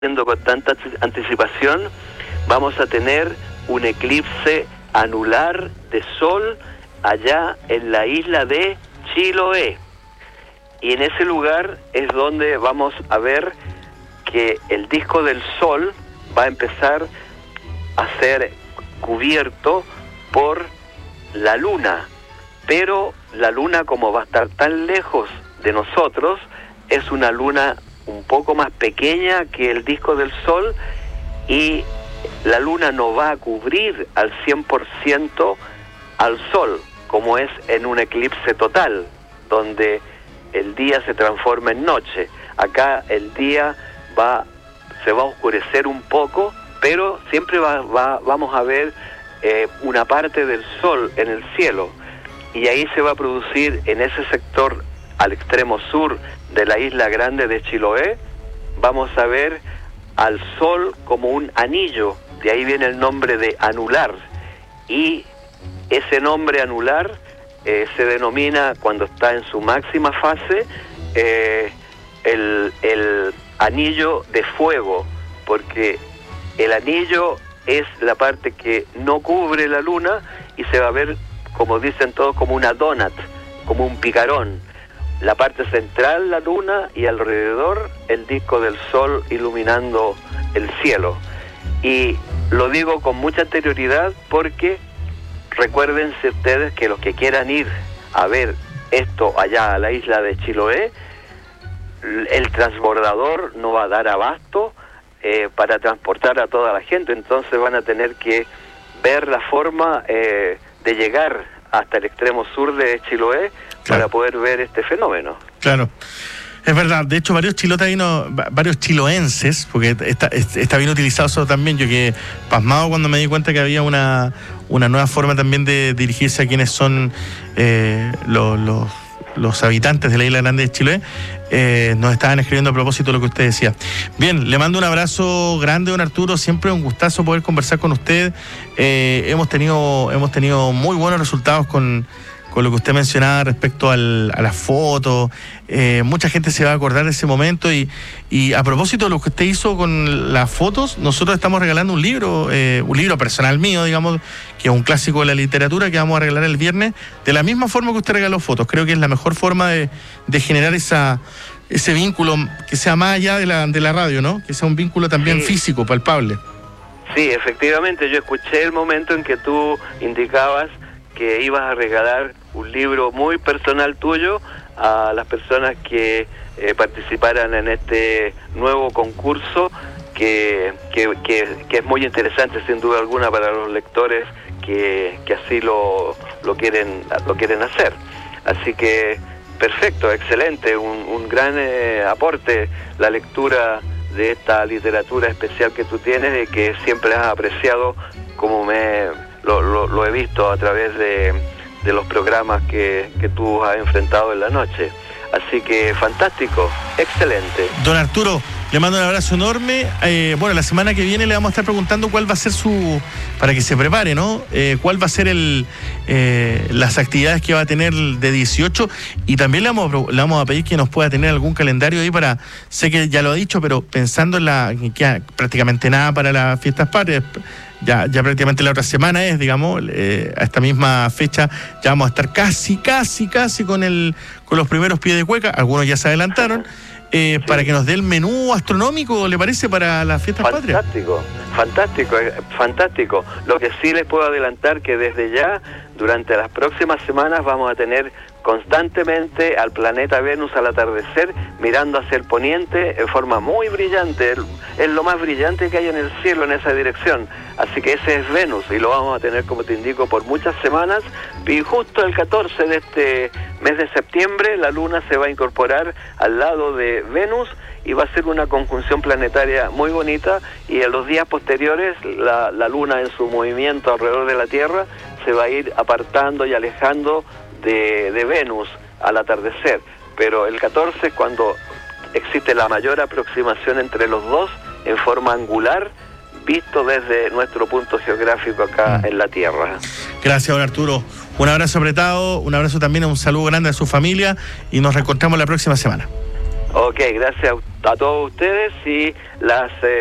con tanta anticipación, vamos a tener un eclipse anular de sol allá en la isla de Chiloé. Y en ese lugar es donde vamos a ver que el disco del sol va a empezar a ser cubierto por la luna. Pero la luna, como va a estar tan lejos de nosotros, es una luna un poco más pequeña que el disco del sol, y la luna no va a cubrir al 100% al sol, como es en un eclipse total, donde el día se transforma en noche. Acá el día se va a oscurecer un poco, pero siempre vamos a ver una parte del sol en el cielo, y ahí se va a producir en ese sector al extremo sur de la isla grande de Chiloé, vamos a ver al sol como un anillo. De ahí viene el nombre de anular, y ese nombre anular se denomina, cuando está en su máxima fase, el anillo de fuego, porque el anillo es la parte que no cubre la luna y se va a ver, como dicen todos, como una donut, como un picarón. La parte central, la luna, y alrededor el disco del sol iluminando el cielo. Y lo digo con mucha anterioridad porque recuérdense ustedes que los que quieran ir a ver esto allá a la isla de Chiloé, el transbordador no va a dar abasto para transportar a toda la gente, entonces van a tener que ver la forma de llegar hasta el extremo sur de Chiloé, claro, para poder ver este fenómeno. Claro, es verdad. De hecho, varios chiloenses, porque está bien utilizado eso también. Yo quedé pasmado cuando me di cuenta que había una nueva forma también de dirigirse a quienes son los habitantes de la isla grande de Chiloé. Nos estaban escribiendo a propósito de lo que usted decía. Bien, le mando un abrazo grande, don Arturo. Siempre un gustazo poder conversar con usted. Hemos tenido muy buenos resultados con lo que usted mencionaba respecto a las fotos. Mucha gente se va a acordar de ese momento, y a propósito de lo que usted hizo con las fotos, nosotros estamos regalando un libro personal mío, digamos, que es un clásico de la literatura, que vamos a regalar el viernes, de la misma forma que usted regaló fotos. Creo que es la mejor forma de generar ese vínculo, que sea más allá de la radio, ¿no? Que sea un vínculo también físico, palpable. Sí, efectivamente, yo escuché el momento en que tú indicabas que ibas a regalar un libro muy personal tuyo a las personas que participaran en este nuevo concurso que es muy interesante sin duda alguna para los lectores que así lo quieren hacer. Así que perfecto, excelente, un gran aporte la lectura de esta literatura especial que tú tienes y que siempre has apreciado, como lo he visto a través de los programas que tú has enfrentado en la noche. Así que fantástico, excelente. Don Arturo, le mando un abrazo enorme. Bueno, la semana que viene le vamos a estar preguntando cuál va a ser para que se prepare, ¿no? Cuál va a ser las actividades que va a tener de 18, y también le vamos a pedir que nos pueda tener algún calendario ahí sé que ya lo ha dicho, pero pensando que queda prácticamente nada para las fiestas patrias. Ya prácticamente la otra semana digamos, a esta misma fecha ya vamos a estar casi con los primeros pies de cueca. Algunos ya se adelantaron, para que nos dé el menú astronómico, ¿le parece, para las fiestas patrias? Fantástico. Lo que sí les puedo adelantar que desde ya, durante las próximas semanas, vamos a tener constantemente al planeta Venus al atardecer, mirando hacia el poniente en forma muy brillante. Es lo más brillante que hay en el cielo en esa dirección. Así que ese es Venus, y lo vamos a tener, como te indico, por muchas semanas. Y justo el 14 de este mes de septiembre, la luna se va a incorporar al lado de Venus, y va a ser una conjunción planetaria muy bonita, y en los días posteriores la luna, en su movimiento alrededor de la Tierra, se va a ir apartando y alejando de Venus al atardecer. Pero el 14 es cuando existe la mayor aproximación entre los dos en forma angular, visto desde nuestro punto geográfico acá en la Tierra. Gracias, don Arturo. Un abrazo apretado, un abrazo también, un saludo grande a su familia, y nos reencontramos la próxima semana. Ok, gracias a todos ustedes y las